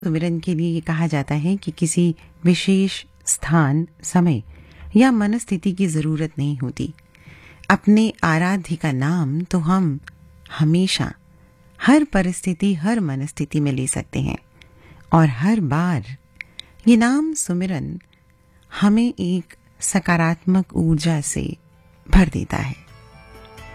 सुमिरन के लिए ये कहा जाता है कि किसी विशेष स्थान, समय या मनस्थिति की जरूरत नहीं होती। अपने आराध्य का नाम तो हम हमेशा, हर परिस्थिति, हर मनस्थिति में ले सकते हैं और हर बार ये नाम सुमिरन हमें एक सकारात्मक ऊर्जा से भर देता है।